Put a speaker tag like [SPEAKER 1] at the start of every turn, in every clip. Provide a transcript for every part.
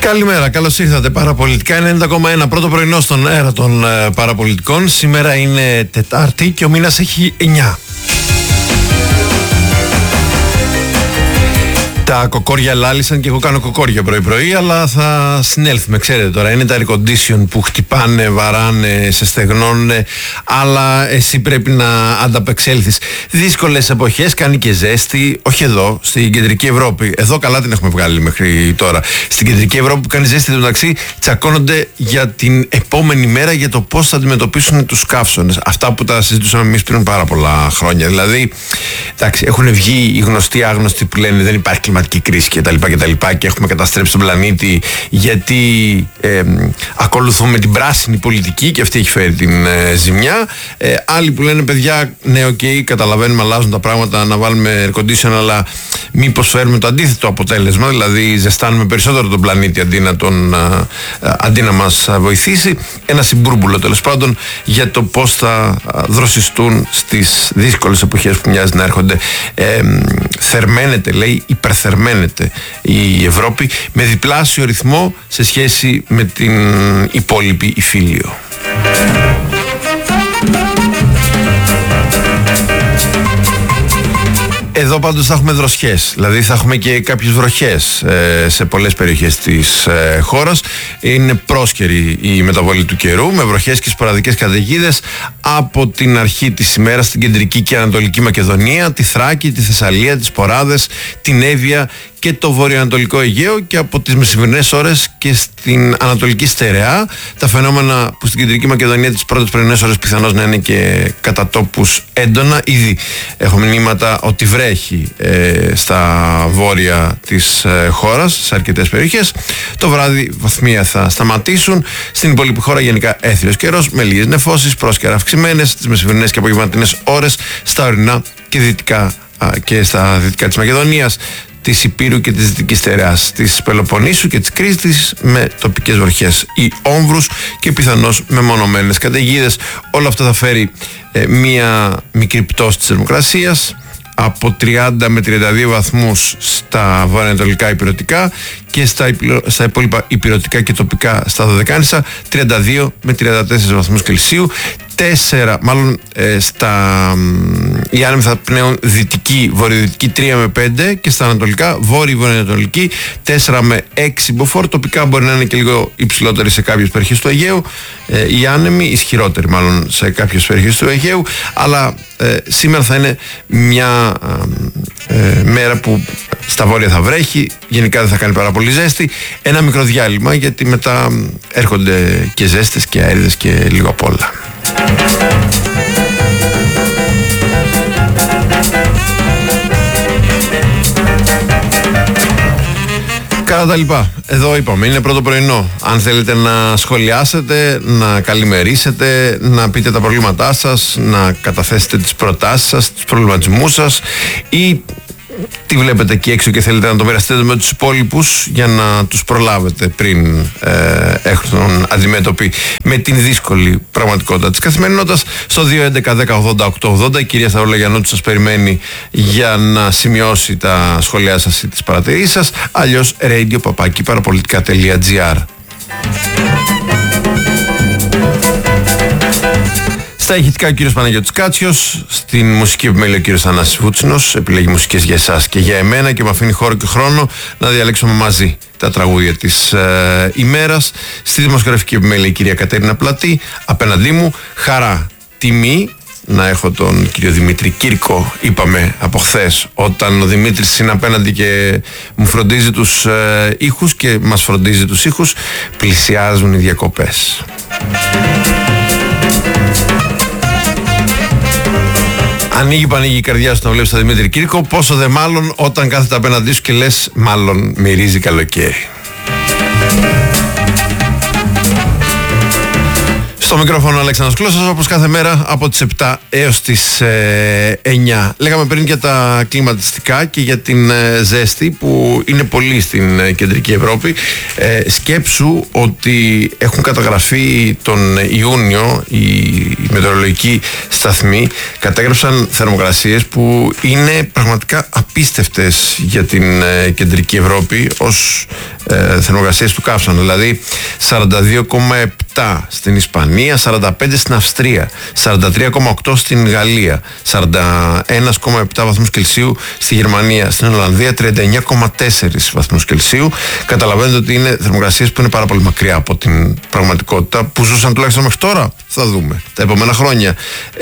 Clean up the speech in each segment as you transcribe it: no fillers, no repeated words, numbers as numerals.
[SPEAKER 1] Καλημέρα, καλώς ήρθατε. Παραπολιτικά 90,1, πρώτο πρωινό στον αέρα των παραπολιτικών. Σήμερα είναι Τετάρτη και ο μήνας έχει 9. Τα κοκόρια λάλησαν και εγώ κάνω κοκόρια πρωί-πρωί, αλλά θα συνέλθουμε. Ξέρετε τώρα, είναι τα air condition που χτυπάνε, βαράνε, σε στεγνώνουν, αλλά εσύ πρέπει να ανταπεξέλθεις. Δύσκολες εποχές, κάνει και ζέστη, όχι εδώ, στην κεντρική Ευρώπη. Εδώ καλά την έχουμε βγάλει μέχρι τώρα. Στην κεντρική Ευρώπη που κάνει ζέστη, μεταξύ τσακώνονται για την επόμενη μέρα για το πώς θα αντιμετωπίσουν τους καύσονες. Αυτά που τα συζητούσαμε εμείς πριν πάρα πολλά χρόνια. Δηλαδή, εντάξει, έχουν βγει οι γνωστοί άγνωστοι που λένε δεν υπάρχει κλιματική κρίση κτλ. Και έχουμε καταστρέψει τον πλανήτη γιατί ακολουθούμε την πράσινη πολιτική και αυτή έχει φέρει την ζημιά. Άλλοι που λένε παιδιά, ναι, οκ, καταλαβαίνουμε, αλλάζουν τα πράγματα, να βάλουμε air condition, αλλά μήπως φέρουμε το αντίθετο αποτέλεσμα, δηλαδή ζεστάνουμε περισσότερο τον πλανήτη αντί να μας βοηθήσει. Ένα συμπούρμπουλο τέλος πάντων για το πώς θα δροσιστούν στις δύσκολες εποχές που μοιάζει να έρχονται. Θερμαίνεται, λέει, υπερθερμαίνεται η Ευρώπη με διπλάσιο ρυθμό σε σχέση με την υπόλοιπη Ιφίλιο. Εδώ πάντως θα έχουμε δροσιές, δηλαδή θα έχουμε και κάποιες βροχές σε πολλές περιοχές της χώρας. Είναι πρόσκαιρη η μεταβολή του καιρού με βροχές και σποραδικές καταιγίδες από την αρχή της ημέρας στην κεντρική και ανατολική Μακεδονία, τη Θράκη, τη Θεσσαλία, τις Ποράδες, την Εύβοια και το βορειοανατολικό Αιγαίο, και από τις μεσημερινές ώρες και στην Ανατολική Στερεά. Τα φαινόμενα που στην κεντρική Μακεδονία τις πρώτες πρωινές ώρες πιθανώς να είναι και κατά τόπους έντονα. Ήδη έχω μηνύματα ότι βρέχει στα βόρεια της χώρας, σε αρκετές περιοχές. Το βράδυ βαθμία θα σταματήσουν. Στην υπόλοιπη χώρα γενικά έθριος καιρός με λίγες νεφώσεις, πρόσκαιρα αυξημένες τις μεσημερινές και απογευματινές ώρες στα ορεινά και δυτικά και στα δυτικά της Μακεδονίας, της Υπήρου και της Δυτικής Στερεάς, της Πελοποννήσου και της Κρήτης με τοπικές βροχές ή όμβρους και πιθανώς μεμονωμένες καταιγίδες. Όλα αυτά θα φέρει μία μικρή πτώση της θερμοκρασίας από 30 με 32 βαθμούς στα βορειοανατολικά υπηρετικά και στα υπόλοιπα υπηρετικά και τοπικά στα Δωδεκάνησα 32 με 34 βαθμούς Κελσίου. Η άνεμοι θα πνέουν δυτική, βορειοδυτική 3 με 5 και στα ανατολικά, βόρειο-βορειοανατολική 4 με 6 μποφόρ. Τοπικά μπορεί να είναι και λίγο υψηλότεροι σε κάποιες περιοχές του Αιγαίου. Οι άνεμοι, ισχυρότεροι μάλλον σε κάποιες περιοχές του Αιγαίου, αλλά σήμερα θα είναι μια μέρα που στα βόρεια θα βρέχει, γενικά δεν θα κάνει πάρα πολύ ζέστη. Ένα μικρό διάλειμμα γιατί μετά έρχονται και ζέστες και αέριδες και λίγο απ' όλα. Κατά τα λοιπά, εδώ είπαμε, είναι πρώτο πρωινό. Αν θέλετε να σχολιάσετε, να καλημερίσετε, να πείτε τα προβλήματά σας, να καταθέσετε τις προτάσεις σας, τους προβληματισμούς σας, ή τι βλέπετε εκεί έξω και θέλετε να το μοιραστείτε με τους υπόλοιπους για να τους προλάβετε πριν έρθουν αντιμέτωποι με την δύσκολη πραγματικότητα της καθημερινότητας. Στο 211-10-80-880 η κυρία Σταυρολογιαννούτου σας περιμένει για να σημειώσει τα σχόλιά σας ή τις παρατηρήσεις σας, αλλιώς radio@parapolitica.gr. Στα ηχητικά ο κύριος Παναγιώτης Κάτσιος, στην μουσική επιμέλεια ο κύριος Θανάσης Βούτσινος, επιλέγει μουσικές για εσάς και για εμένα και με αφήνει χώρο και χρόνο να διαλέξουμε μαζί τα τραγούδια της ημέρας. Στη δημοσιογραφική επιμέλεια η κυρία Κατέρινα Πλατή, απέναντί μου χαρά, τιμή να έχω τον κύριο Δημήτρη Κύρκο. Είπαμε από χθες, όταν ο Δημήτρης είναι απέναντι και μου φροντίζει τους ήχους και μας φροντίζει τους ήχους, πλησιάζουν οι διακοπές. Ανοίγει η καρδιά σου να βλέπεις τον Δημήτρη Κύρκο, πόσο δε μάλλον όταν κάθεται απέναντί σου και λες μάλλον μυρίζει καλοκαίρι. Στο μικρόφωνο Αλέξανδρος Κλώσσας, όπως κάθε μέρα από τις 7 έως τις 9. Λέγαμε πριν για τα κλιματιστικά και για την ζέστη που είναι πολύ στην κεντρική Ευρώπη. Σκέψου ότι έχουν καταγραφεί τον Ιούνιο, οι μετεωρολογικοί σταθμοί κατέγραψαν θερμοκρασίες που είναι πραγματικά απίστευτες για την κεντρική Ευρώπη ως θερμοκρασίες του καύσωνα. Δηλαδή 42,7 στην Ισπανία, 45 στην Αυστρία, 43,8 στην Γαλλία, 41,7 βαθμούς Κελσίου στη Γερμανία, στην Ολλανδία 39,4 βαθμούς Κελσίου. Καταλαβαίνετε ότι είναι θερμοκρασίες που είναι πάρα πολύ μακριά από την πραγματικότητα που ζούσαν τουλάχιστον μέχρι τώρα. Θα δούμε τα επόμενα χρόνια.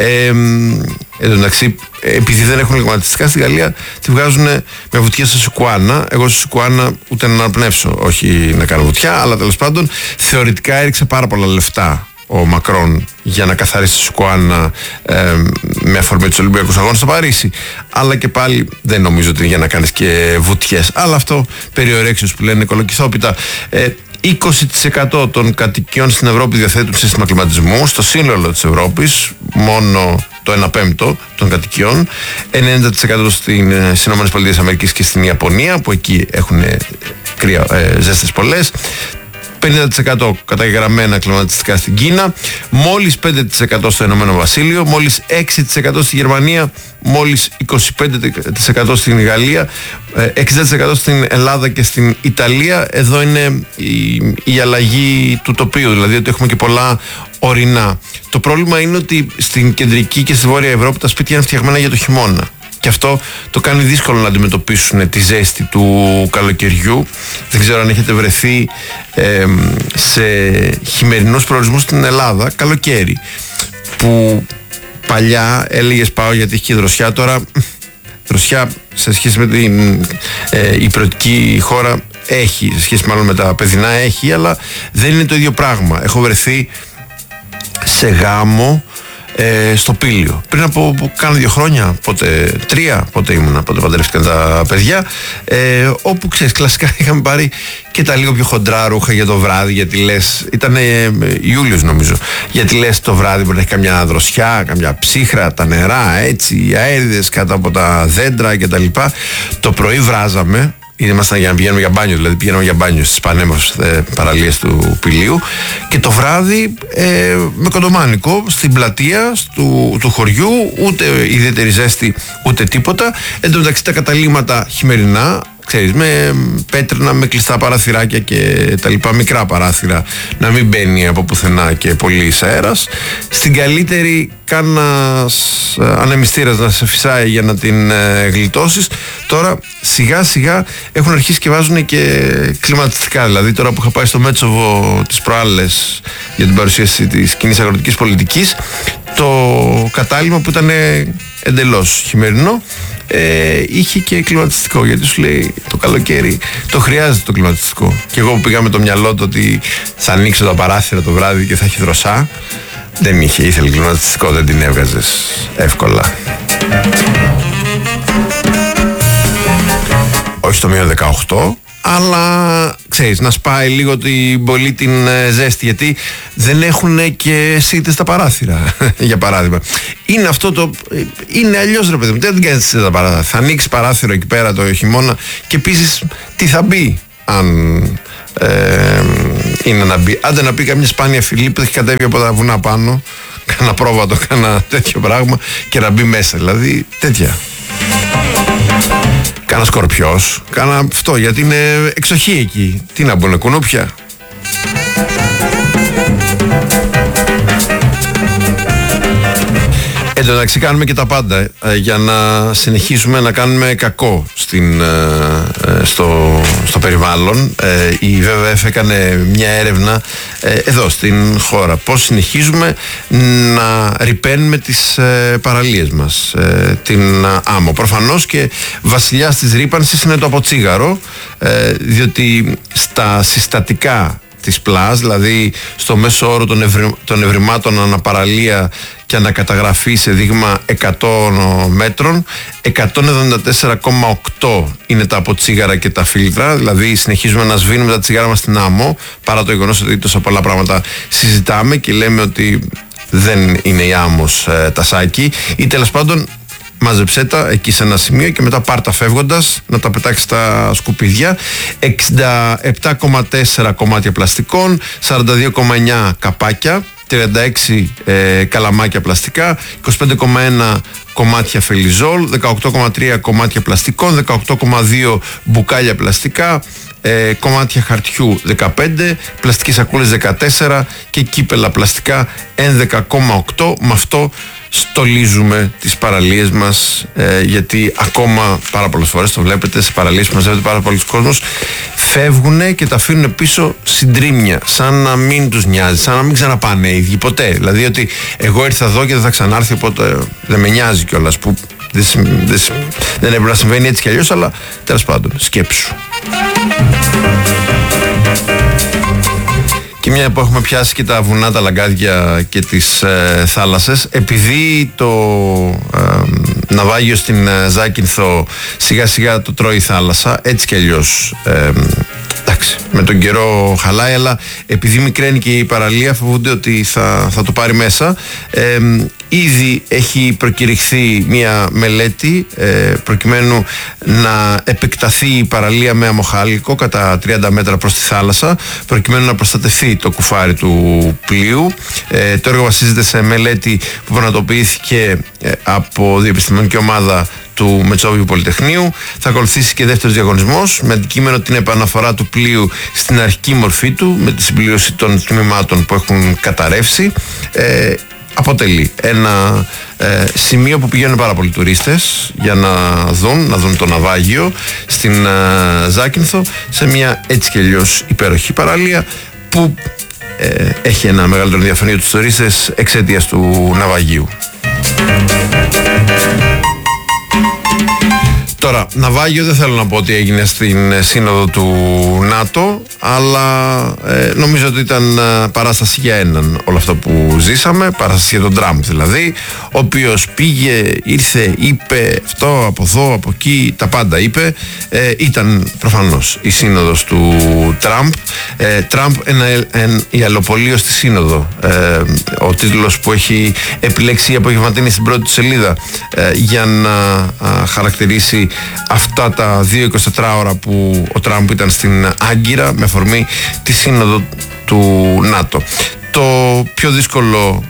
[SPEAKER 1] Εντάξει, επειδή δεν έχουν κλιματιστικά στη Γαλλία, τη βγάζουν με βουτιά στο Σικουάνα. Εγώ στο Σικουάνα ούτε να αναπνεύσω, όχι να κάνω βουτιά, αλλά τέλος πάντων θεωρητικά έριξε πάρα πολλά λεφτά ο Μακρόν για να καθαρίσει το Σικουάνα με αφορμή τους Ολυμπιακούς Αγώνες στο Παρίσι. Αλλά και πάλι δεν νομίζω ότι είναι για να κάνεις και βουτιές. Αλλά αυτό περιορέξεις που λένε κολοκυθόπιτα. 20% των κατοικιών στην Ευρώπη διαθέτουν σύστημα κλιματισμού. Στο σύνολο της Ευρώπης μόνο το 1/5 των κατοικιών. 90% στις ΗΠΑ και στην Ιαπωνία, που εκεί έχουν ζέστες πολλές. 50% καταγεγραμμένα κλιματιστικά στην Κίνα, μόλις 5% στο Ηνωμένο Βασίλειο, μόλις 6% στη Γερμανία, μόλις 25% στην Γαλλία, 60% στην Ελλάδα και στην Ιταλία. Εδώ είναι η αλλαγή του τοπίου, δηλαδή ότι έχουμε και πολλά ορεινά. Το πρόβλημα είναι ότι στην κεντρική και στη βόρεια Ευρώπη τα σπίτια είναι φτιαγμένα για το χειμώνα. Και αυτό το κάνει δύσκολο να αντιμετωπίσουν τη ζέστη του καλοκαιριού. Δεν ξέρω αν έχετε βρεθεί σε χειμερινούς προορισμούς στην Ελλάδα καλοκαίρι, που παλιά έλεγες πάω γιατί έχει και δροσιά. Τώρα δροσιά σε σχέση με την υπηρετική χώρα έχει, σε σχέση μάλλον με τα παιδινά έχει, αλλά δεν είναι το ίδιο πράγμα. Έχω βρεθεί σε γάμο στο Πήλιο πριν από κάνα 2 χρόνια, πότε 3, πότε ήμουνα, πότε παντρεύτηκαν τα παιδιά, όπου ξέρεις, κλασικά είχαμε πάρει και τα λίγο πιο χοντρά ρούχα για το βράδυ, γιατί λες, ήταν Ιούλιος νομίζω, γιατί λες το βράδυ μπορεί να έχει καμιά δροσιά, καμιά ψύχρα, τα νερά έτσι, οι αέριδες κάτω από τα δέντρα κτλ. Το πρωί βράζαμε. Ήμασταν για να πηγαίνουμε για μπάνιο, δηλαδή πηγαίνουμε για μπάνιο στις πανέμορφες παραλίες του Πηλίου, και το βράδυ με κοντομάνικο στην πλατεία του χωριού, ούτε ιδιαίτερη ζέστη ούτε τίποτα. Εν τω μεταξύ τα καταλύματα χειμερινά, ξέρεις, με πέτρινα, με κλειστά παραθυράκια και τα λοιπά, μικρά παράθυρα, να μην μπαίνει από πουθενά και πολύς αέρας. Στην καλύτερη κάνας ανεμιστήρας να σε φυσάει για να την γλιτώσεις. Τώρα σιγά σιγά έχουν αρχίσει και βάζουν και κλιματιστικά. Δηλαδή τώρα που είχα πάει στο Μέτσοβο τις προάλλες για την παρουσίαση της κοινής αγροτικής πολιτικής, το κατάλημα που ήταν εντελώς χειμερινό είχε και κλιματιστικό, γιατί σου λέει το καλοκαίρι το χρειάζεται το κλιματιστικό. Και εγώ που πήγα με το μυαλό του ότι θα ανοίξω τα παράθυρα το βράδυ και θα έχει δροσά, δεν είχε, ήθελε κλιματιστικό, δεν την έβγαζες εύκολα. Όχι στο μείον 18, αλλά ξέρεις, να σπάει λίγο πολύ την ζέστη, γιατί δεν έχουν και σίτες στα παράθυρα για παράδειγμα. Είναι αυτό το. Είναι αλλιώς ρε παιδί μου, δεν κάνεις σίτες στα παράθυρα. Θα ανοίξει παράθυρο εκεί πέρα το χειμώνα, και επίσης τι θα μπει, αν είναι να μπει. Άντε να πει καμιά σπάνια φυλή που έχει κατέβει από τα βουνά πάνω, κάνα πρόβατο, κάνα τέτοιο πράγμα, και να μπει μέσα, δηλαδή τέτοια. Κάνα σκορπιός, κάνα αυτό, γιατί είναι εξοχή εκεί. Τι να μπουνε, κουνούπια. Εντάξει, κάνουμε και τα πάντα για να συνεχίσουμε να κάνουμε κακό στο περιβάλλον. Η WWF έκανε μια έρευνα εδώ στην χώρα, πώς συνεχίζουμε να ρυπαίνουμε τις παραλίες μας, την άμμο. Προφανώς και βασιλιάς της ρύπανσης είναι το αποτσίγαρο, διότι στα συστατικά της ΠΛΑΣ, δηλαδή στο μέσο όρο των ευρημάτων αναπαραλία και ανακαταγραφή σε δείγμα 100 μέτρων, 174,8 είναι τα αποτσίγαρα και τα φίλτρα. Δηλαδή συνεχίζουμε να σβήνουμε τα τσιγάρα μας στην άμμο, παρά το γεγονός ότι τόσα πολλά πράγματα συζητάμε και λέμε ότι δεν είναι η άμμος τασάκι, ή τέλος πάντων μάζεψέ τα εκεί σε ένα σημείο και μετά πάρτα φεύγοντας να τα πετάξεις στα σκουπίδια. 67,4 κομμάτια πλαστικών, 42,9 καπάκια, 36 καλαμάκια πλαστικά, 25,1 κομμάτια φελιζόλ, 18,3 κομμάτια πλαστικών, 18,2 μπουκάλια πλαστικά, κομμάτια χαρτιού 15, πλαστικές σακούλες 14 και κύπελα πλαστικά 11,8. Με αυτό στολίζουμε τις παραλίες μας, γιατί ακόμα πάρα πολλές φορές το βλέπετε σε παραλίες που μαζεύεται πάρα πολλοί κόσμος, φεύγουν και τα αφήνουν πίσω συντρίμμια, σαν να μην τους νοιάζει, σαν να μην ξαναπάνε οι ίδιοι ποτέ. Δηλαδή ότι εγώ ήρθα εδώ και δεν θα ξανάρθει, οπότε δεν με νοιάζει κιόλας, που δεν έπρεπε να συμβαίνει έτσι κι αλλιώς, αλλά τέλος πάντων, σκέψου. Και μια που έχουμε πιάσει και τα βουνά, τα λαγκάδια και τις θάλασσες, επειδή το ναυάγιο στην Ζάκυνθο σιγά σιγά το τρώει η θάλασσα, έτσι κι αλλιώς εντάξει, με τον καιρό χαλάει, αλλά επειδή μικραίνει και η παραλία, φοβούνται ότι θα το πάρει μέσα. Ήδη έχει προκηρυχθεί μια μελέτη προκειμένου να επεκταθεί η παραλία με αμμοχάλικο κατά 30 μέτρα προς τη θάλασσα, προκειμένου να προστατευτεί το κουφάρι του πλοίου. Το έργο βασίζεται σε μελέτη που πραγματοποιήθηκε από διεπιστημονική ομάδα του Μετσόβιου Πολυτεχνείου. Θα ακολουθήσει και δεύτερος διαγωνισμός με αντικείμενο την επαναφορά του πλοίου στην αρχική μορφή του, με τη συμπλήρωση των τμήματων που έχουν καταρρεύσει. Αποτελεί ένα σημείο που πηγαίνουν πάρα πολλοί τουρίστες για να δουν το ναυάγιο στην Ζάκυνθο, σε μια έτσι και αλλιώς υπέροχη παραλία που έχει ένα μεγαλύτερο ενδιαφέρον για τους τουρίστες εξαιτίας του ναυαγίου. Τώρα, ναυάγιο δεν θέλω να πω ότι έγινε στην σύνοδο του ΝΑΤΟ, αλλά νομίζω ότι ήταν παράσταση για έναν όλο αυτό που ζήσαμε, παράσταση για τον Τραμπ δηλαδή, ο οποίος πήγε, ήρθε, είπε αυτό, από εδώ, από εκεί, τα πάντα είπε. Ήταν προφανώς η σύνοδος του Τραμπ. Τραμπ, η αλλοπολείο στη σύνοδο, ο τίτλος που έχει επιλέξει η Απογευματινή στην πρώτη του σελίδα για να χαρακτηρίσει αυτά τα 2-24 ώρα που ο Τραμπ ήταν στην Άγκυρα με αφορμή τη σύνοδο του ΝΑΤΟ. Το πιο δύσκολο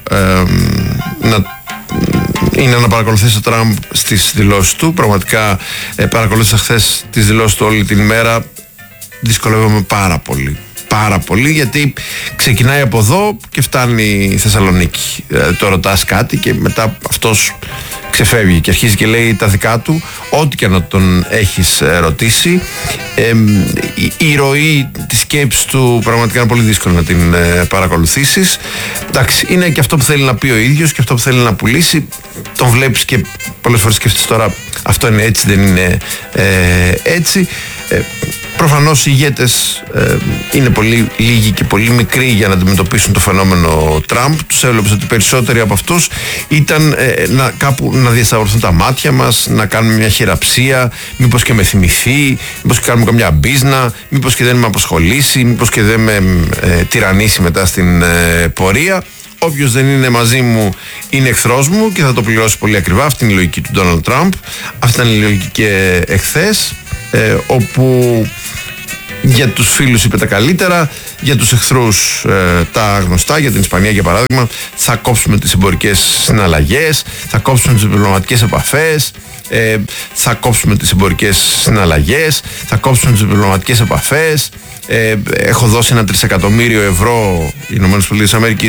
[SPEAKER 1] είναι να παρακολουθήσει ο Τραμπ στις δηλώσεις του. Πραγματικά παρακολούθησα χθες τις δηλώσεις του όλη την ημέρα. Δυσκολεύομαι πάρα πολύ, γιατί ξεκινάει από εδώ και φτάνει η Θεσσαλονίκη. Το ρωτάς κάτι και μετά αυτός ξεφεύγει και αρχίζει και λέει τα δικά του, ό,τι και να τον έχεις ρωτήσει. Η ροή της σκέψης του πραγματικά είναι πολύ δύσκολο να την παρακολουθήσεις. Εντάξει, είναι και αυτό που θέλει να πει ο ίδιος και αυτό που θέλει να πουλήσει. Τον βλέπεις και πολλές φορές σκέφτεσαι τώρα, αυτό είναι έτσι, δεν είναι έτσι. Προφανώς οι ηγέτες είναι πολύ λίγοι και πολύ μικροί για να αντιμετωπίσουν το φαινόμενο Τραμπ. Τους έβλεπες ότι περισσότεροι από αυτούς ήταν κάπου να διασταυρωθούν τα μάτια μας, να κάνουμε μια χειραψία, μήπως και με θυμηθεί, μήπως και κάνουμε καμιά μπίζνα, μήπως και δεν με απασχολήσει, μήπως και δεν με τυραννίσει μετά στην πορεία. Όποιος δεν είναι μαζί μου είναι εχθρός μου και θα το πληρώσει πολύ ακριβά. Αυτή είναι η λογική του Ντόναλντ Τραμπ. Αυτή ήταν η λογική και εχθές, όπου για τους φίλους είπε τα καλύτερα, για τους εχθρούς τα γνωστά. Για την Ισπανία, για παράδειγμα, θα κόψουμε τις εμπορικές συναλλαγές, θα κόψουμε τις διπλωματικές επαφές, θα κόψουμε τις εμπορικές συναλλαγές, θα κόψουμε τις διπλωματικές επαφές. Έχω δώσει 1 τρισεκατομμύριο ευρώ οι ΗΠΑ